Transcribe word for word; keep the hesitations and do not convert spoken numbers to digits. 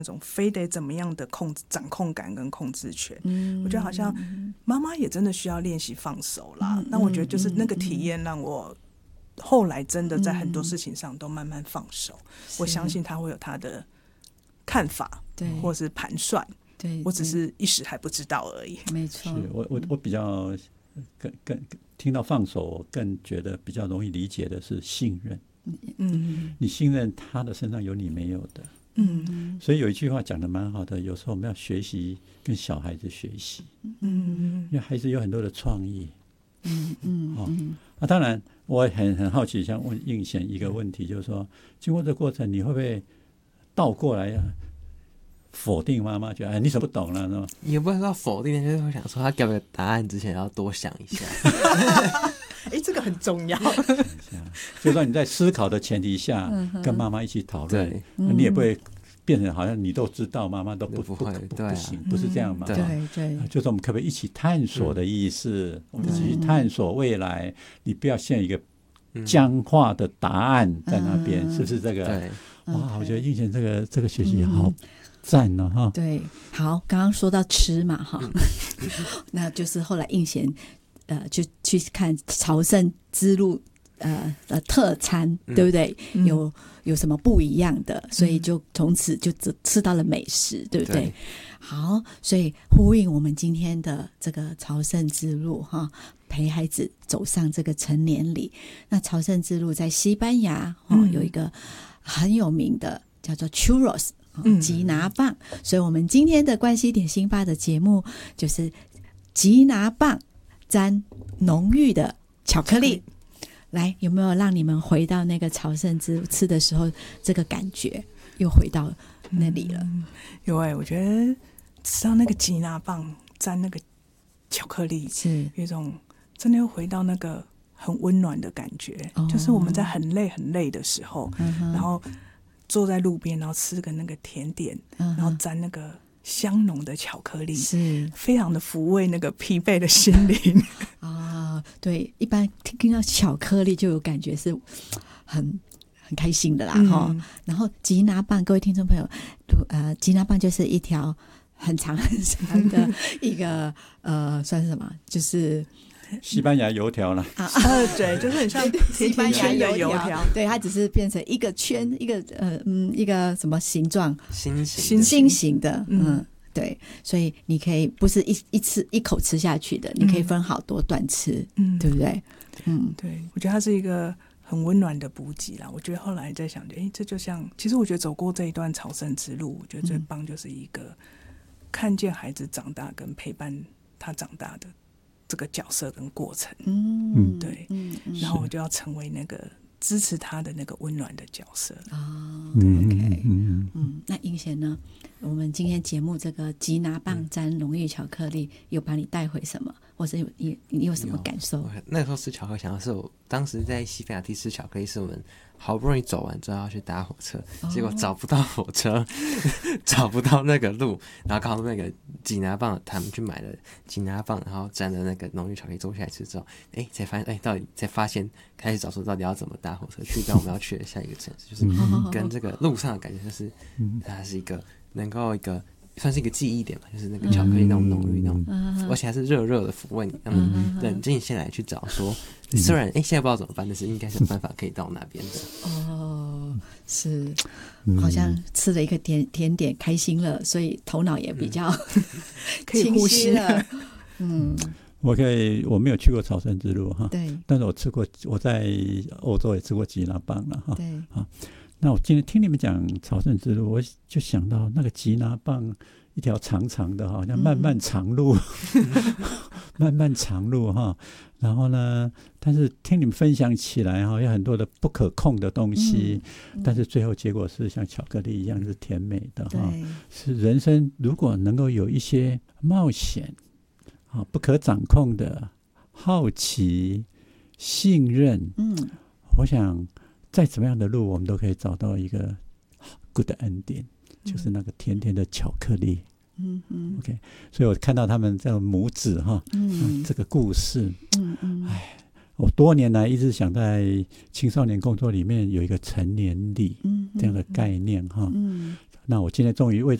那种非得怎么样的控制掌控感跟控制权。嗯，我觉得好像妈妈也真的需要练习放手啦。嗯，那我觉得就是那个体验让我后来真的在很多事情上都慢慢放手。嗯，我相信他会有他的看法，对，或是盘算。对，我只是一时还不知道而已。 没错， 我我我比较更更听到放手，我更觉得比较容易理解的是信任。嗯，你信任他的身上有你没有的。嗯，所以有一句话讲得蛮好的，有时候我们要学习跟小孩子学习。嗯，因为孩子有很多的创意。嗯嗯，哦，啊，当然我很很好奇，想问应贤一个问题，就是说，经过这个过程，你会不会倒过来啊，否定妈妈？觉得哎，你怎么不懂了呢？ 也不是说否定，就是会想说，他给我答案之前要多想一下。 哎，这个很重要。 就说你在思考的前提下，跟妈妈一起讨论，你也不会变成好像你都知道，妈妈都不不会，不不行，不是这样嘛？ 对对， 就是我们可不可以一起探索的意思？我们一起去探索未来，你不要现在一个僵化的答案在那边，是不是这个？ 对， 哇，我觉得应贤这个这个学习好赞哦，哈。 对，好，刚刚说到吃嘛，哈，那就是后来应贤。呃，就去看朝圣之路呃的特餐，嗯，对不对？嗯，有有什么不一样的？所以就从此就吃到了美食，对不对？对，好，所以呼应我们今天的这个朝圣之路哈，陪孩子走上这个成年礼。那朝圣之路在西班牙哦，嗯，有一个很有名的叫做 churros 吉拿棒，嗯，所以我们今天的关系点心吧的节目就是吉拿棒沾浓郁的巧克力，来，有没有让你们回到那个朝圣之路吃的时候，这个感觉又回到那里了？嗯， 有哎，欸，我觉得吃到那个吉拿棒沾那个巧克力，是有一种真的又回到那个很温暖的感觉。哦，就是我们在很累很累的时候，嗯，然后坐在路边，然后吃个那个甜点，嗯，然后沾那个香浓的巧克力，是非常的抚慰那个疲惫的心灵。 啊，对，一般听到巧克力就有感觉是很很开心的啦，哈，嗯。然后吉拿棒，各位听众朋友，呃，吉拿棒就是一条很长很长的一个呃，算是什么？就是西班牙油条啦。 啊，对，就是很像西班牙的油条。 对，它只是变成一个圈，一个呃嗯，一个什么形状？ 心形， 心形的，嗯。嗯，对，所以你可以不是一一次一口吃下去的，你可以分好多段吃，嗯，对不对？ 嗯，对，我觉得它是一个很温暖的补给啦。我觉得后来在想，哎，这就像，其实我觉得走过这一段朝圣之路，我觉得最棒就是一个看见孩子长大跟陪伴他长大的这个角色跟过程。嗯，对，嗯，然后我就要成为那个支持他的那个温暖的角色啊。OK， 嗯嗯，那英贤呢？我们今天节目这个吉拿棒沾浓郁巧克力，有把你带回什么，或者有你你有什么感受？ 那时候吃巧克力，想的是我当时在西班牙第一次吃巧克力，是我们好不容易走完之后要去搭火车，哦，结果找不到火车，找不到那个路，然后刚好那个吉拿棒，他们去买了吉拿棒，然后沾了那个浓郁巧克力，坐下来吃之后，哎，才发现，哎，到底才发现，开始找出到底要怎么搭火车去到我们要去的下一个城市，就是跟这个路上的感觉，就是它是一个。能够一个算是一个记忆点吧，就是那个巧克力那种浓郁那种，嗯，而且还是热热的抚慰你，让你冷静下来去找说，嗯，虽然哎现在不知道怎么办，但是应该是有办法可以到那边的。 哦，是，好像吃了一个甜甜点开心了，所以头脑也比较，嗯，清晰了。嗯， 我可以，我没有去过朝圣之路哈， 对， 但是我吃过，我在欧洲也吃过吉拿棒了哈， 对啊。那我今天听你们讲朝圣之路，我就想到那个吉拿棒一条长长的，好像漫漫长路，嗯，漫漫长路哈。然后呢，但是听你们分享起来哈，有很多的不可控的东西，嗯，但是最后结果是像巧克力一样是甜美的哈。是人生如果能够有一些冒险啊，不可掌控的好奇、信任，嗯，我想。再怎么样的路，我们都可以找到一个 good ending，嗯，就是那个甜甜的巧克力。嗯嗯 ，OK， 所以我看到他们这种母子哈，嗯，这个故事，嗯嗯，哎，我多年来一直想在青少年工作里面有一个成年礼，嗯，这样的概念哈，嗯， 那我今天终于为